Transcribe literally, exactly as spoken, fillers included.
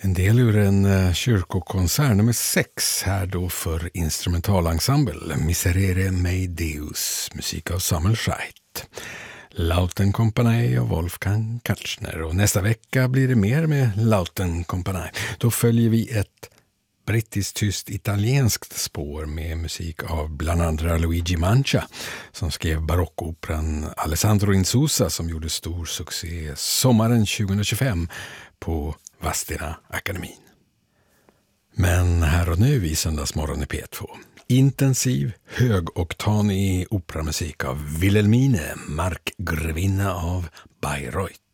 En del ur en uh, kyrkokonsert nummer sex här då för instrumentalensemble Miserere mei Deus, musik av Samuel Scheidt. Lauten Company och Wolfgang Katchner, och nästa vecka blir det mer med Lauten Company. Då följer vi ett brittiskt tyst italienskt spår med musik av bland andra Luigi Mancia som skrev barockoperan Alessandro Insusa som gjorde stor succé sommaren tjugohundratjugofem på Vadstena akademin. Men här och nu i Söndagsmorgon i P två. Intensiv, högoktanig operamusik av Wilhelmine, markgrevinna av Bayreuth.